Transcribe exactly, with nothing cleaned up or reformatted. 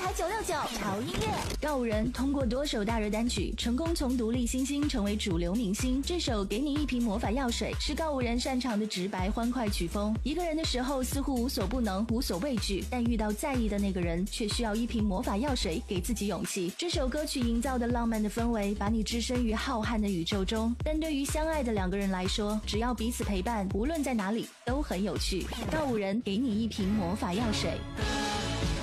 台九六九潮音乐。告五人通过多首大热单曲，成功从独立新星成为主流明星。这首《给你一瓶魔法药水》是告五人擅长的直白欢快曲风。一个人的时候似乎无所不能，无所畏惧，但遇到在意的那个人，却需要一瓶魔法药水给自己勇气。这首歌曲营造的浪漫的氛围，把你置身于浩瀚的宇宙中。但对于相爱的两个人来说，只要彼此陪伴，无论在哪里都很有趣。告五人给你一瓶魔法药水。